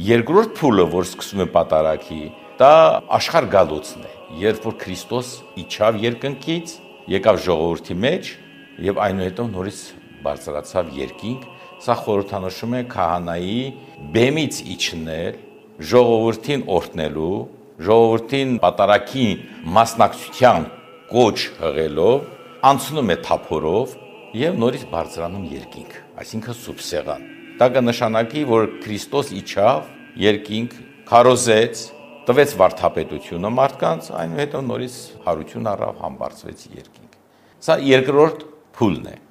Երկրորդ փուլը, որ սկսում է պատարագի, դա աշխարհ գալուցն է, երբ որ Քրիստոս իջավ երկնքից, եկավ ժողովրդի մեջ եւ այնուհետեւ նորից բարձրացավ երկինք։ Սա խորհրդանշում է քահանայի բեմից իջնել, ժողովրդին օրհնելու, ժողովրդին պատարագի մասնակցության կոչ հղելով, անցնում է թափորով եւ նորից բարձրանում երկինք, այսինքն սուրբ սեղան։ Դա կնշանակի, որ Քրիստոս իջավ երկինք, քարոզեց, տվեց վարդապետությունը մարդկանց, այնուհետև նորից հարություն առավ, համբարձվեց երկինք։ Սա երկրորդ փուլն է։